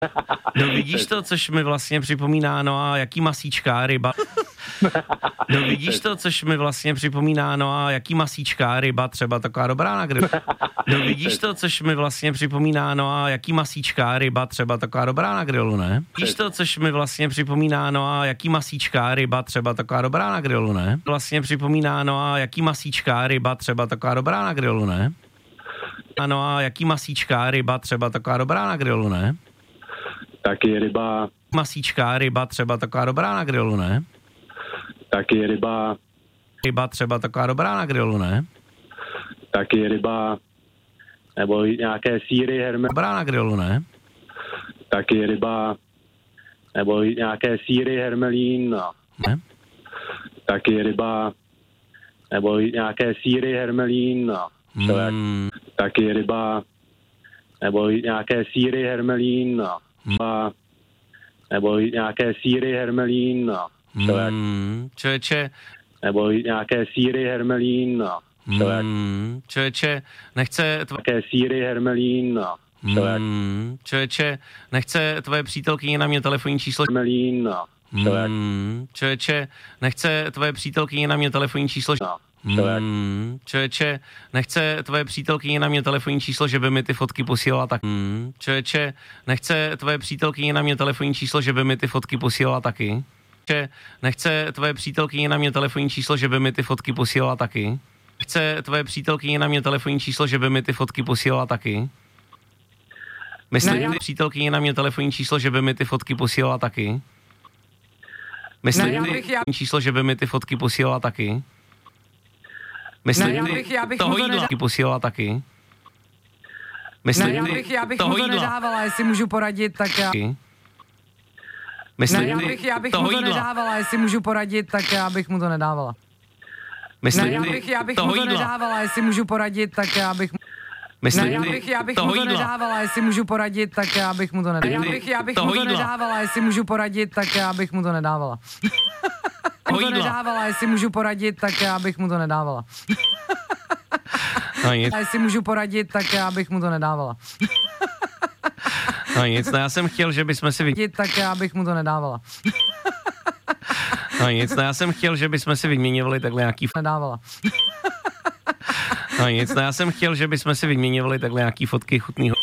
No vidíš to, což mi vlastně připomíná, no a jaký masíčka, ryba. No vidíš to, což mi vlastně připomíná, no a jaký masíčka, ryba, třeba taková dobrá na grill. No vidíš to, což mi vlastně připomíná, no a jaký masíčka, ryba, třeba taková dobrá na grillu, ne? Vidíš to, což mi vlastně připomíná, no a jaký masíčka, ryba, třeba taková dobrá na grillu, ne? Vlastně připomíná, no a jaký masíčka, ryba, třeba taková dobrá na grillu, ne? Ano a jaký masíčka, ryba, třeba taková dobrá na grillu, ne? Taky ryba. Masíčka, ryba, třeba taková dobrá na grillu, ne? Taky ryba. Ryba třeba taková dobrá na grillu, ne? Taky ryba. Nebo nějaké sýry, hermelín. Dobrá na grillu, ne? Taky ryba. Nebo nějaké sýry, hermelín. No. Ne? Taky ryba. Nebo nějaké sýry, hermelín. No. Taky ryba. Nebo nějaké sýry, hermelín. No. Nebo nějaké sýry, hermelín. No. Člověče. Nebo nějaké sýry, hermelín. No. Člověče, nechce nějaké sýry, hermelín. No. Člověče, nechce tvoje přítelkyně na mě telefonní číslo. Hermelín. No. Člověče, nechce tvoje přítelkyně na mě telefonní číslo. No. Člověče, nechce tvoje přítelkyně na mě telefonní číslo, že by mi ty fotky posílala tak. Člověče, nechce tvoje přítelkyně na mě telefonní číslo, že by mi ty fotky posílala taky. Nechce tvoje přítelkyně na mě telefonní číslo, že by mi ty fotky posílala taky. Chce tvoje přítelkyně na mě telefonní číslo, že by mi ty fotky posílala taky. Myslíte přítelkyně na mě telefonní číslo, že by mi ty fotky posílala taky. Myslíte číslo, že by mi ty fotky posílala taky. Myslíte toho jídla posílala taky. Myslíte já bych mu to nedávala, jestli můžu poradit, tak já... Myslíte já bych mu to nedávala, jestli můžu poradit, tak já bych mu to nedávala. Myslíte já bych mu to nedávala, jestli můžu poradit, tak já bych... já bych mu to nedávala, jestli můžu poradit, tak já bych mu to nedávala. Já bych mu to nedávala, jestli můžu poradit, tak já bych mu to nedávala. Jestli můžu poradit, tak já bych mu to nedávala. No nic. Jestli můžu poradit, tak já bych mu to nedávala. No nic, no já jsem chtěl, že bychom si tak já bych mu to nedávala. No nic, no já jsem chtěl, že bychom si vyměňovali takhle nějaký nedávala. No nic, no já jsem chtěl, že bychom si vyměňovali takhle nějaký fotky chutnýho.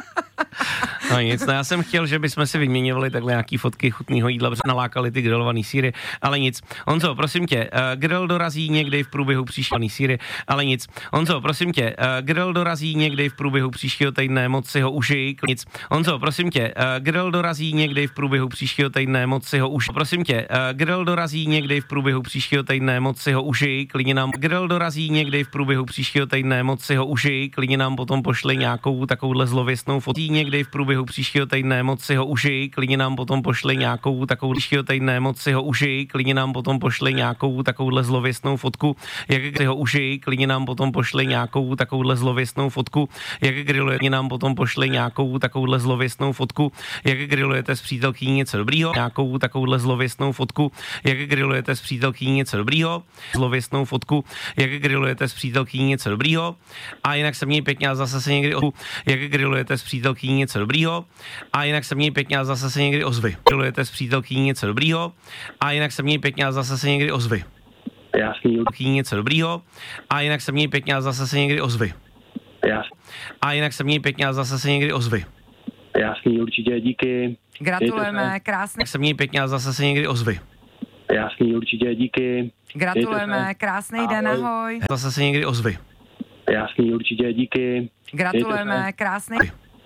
No nic, no já jsem chtěl, že bychom si vyměňovali takhle nějaký fotky chutného jídla, protože nalákali ty grilovaný sýry, ale nic. Honzo, prosím tě, grill dorazí někdy v průběhu příštího sýry, ale nic. Honzo, prosím tě, grill dorazí někdy v průběhu příštího týdne, moc si ho užij, nic. Honzo, prosím tě, grill dorazí někdy v průběhu příštího týdne, moc si ho užij. Prosím tě, grill dorazí někdy v průběhu příštího týdne, moc si ho užij, klidně nám grill dorazí někdy v průběhu příštího týdne, moc si ho užij, klidně nám potom pošli nějakou takovouhle zlověstnou fotku někdy v průběhu příštího týdne, moc si ho užij, klidně nám potom pošli nějakou takovou příštího týdne, moc si ho užij, klidně nám potom pošli nějakou takovouhle zlověstnou fotku, jak si ho užij, klidně nám potom pošli nějakou takovouhle zlověstnou fotku, jak grillujete, nám potom pošli nějakou takovouhle zlověstnou fotku, jak grillujete s přítelkyní něco dobrýho, nějakou takovouhle zlověstnou fotku, jak grillujete s přítelkyní něco dobrýho, zlověstnou fotku, jak grillujete s přítelkyní něco dobrýho, a jinak se měj pěkně a zase se někdy jak grillujete s přítelkyní něco dobrýho, a jinak se měj pěkně a zase se někdy ozvy. Grillujete s přítelkyní něco dobrýho, a jinak se měj pěkně a zase se někdy ozvy. Jasný. Něco dobrýho, a jinak se měj pěkně a zase se někdy ozvy. Jasný. A jinak se měj pěkně a zase se někdy ozvy. Jasný, určitě, díky. Gratulujeme, krásný. Tak se měj pěkně a zase se někdy ozvy. Jasný, určitě, díky. Gratulujeme, krásný den, ahoj. Zase se někdy ozvy. Jasný, určitě, díky. Gratulujeme, krásný.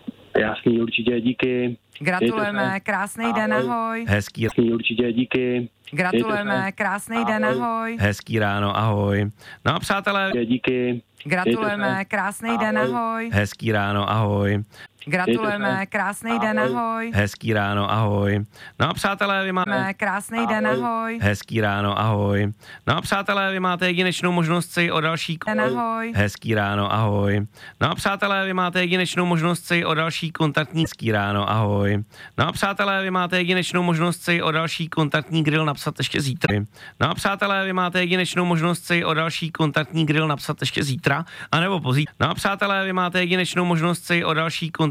Jasný, určitě, díky. Gratulujeme, krásný den, ahoj. Hezký. Jasný, určitě, díky. Gratulujeme, krásný den, ahoj. Hezký ráno, ahoj. No a přátelé, díky. Gratulujeme, krásný den, ahoj. Hezký ráno, ahoj. Gratulujeme, krásný den, ahoj. Hezký ráno, ahoj. No a přátelé, vy máte krásný den, ahoj. Hezký ráno, ahoj. No a přátelé, vy máte jedinečnou možnost si o další ahoj. Hezký ráno, ahoj. No a přátelé, vy máte jedinečnou možnost si o další kontaktní hezký ráno, ahoj. No a přátelé, vy máte jedinečnou možnost si o další kontaktní grill napsat ještě zítra. No a přátelé, vy máte jedinečnou možnost si o další kontaktní grill napsat ještě zítra, anebo pozítří. No a přátelé, vy máte jedinečnou možnost si o další kontaktní